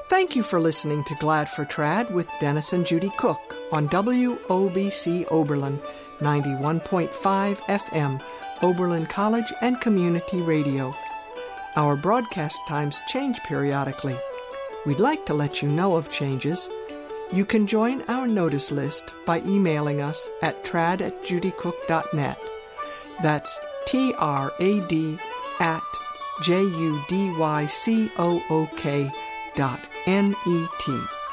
Thank you for listening to Glad for Trad with Dennis and Judy Cook on WOBC Oberlin, 91.5 FM, Oberlin College and Community Radio. Our broadcast times change periodically. We'd like to let you know of changes. You can join our notice list by emailing us at trad@judycook.net. That's TRAD@JUDYCOOK.net.